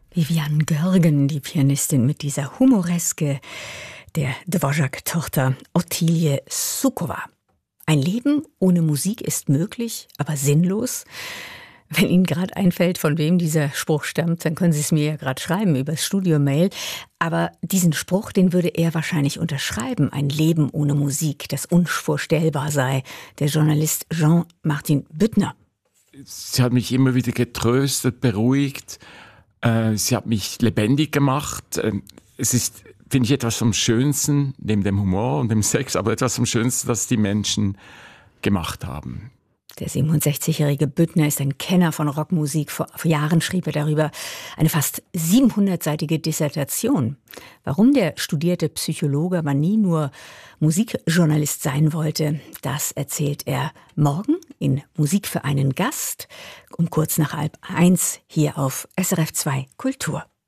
Vivian Görgen, die Pianistin mit dieser Humoreske der Dvořák-Tochter Ottilie Suková. Ein Leben ohne Musik ist möglich, aber sinnlos. Wenn Ihnen gerade einfällt, von wem dieser Spruch stammt, dann können Sie es mir ja gerade schreiben übers Studio-Mail. Aber diesen Spruch, den würde er wahrscheinlich unterschreiben. Ein Leben ohne Musik, das unvorstellbar sei. Der Journalist Jean-Martin Büttner. Sie hat mich immer wieder getröstet, beruhigt. Sie hat mich lebendig gemacht. Es ist, finde ich, etwas vom Schönsten, neben dem Humor und dem Sex, aber etwas vom Schönsten, das die Menschen gemacht haben. Der 67-jährige Büttner ist ein Kenner von Rockmusik. Vor Jahren schrieb er darüber eine fast 700-seitige Dissertation. Warum der studierte Psychologe aber nie nur Musikjournalist sein wollte, das erzählt er morgen in Musik für einen Gast um kurz nach 12:30 hier auf SRF 2 Kultur.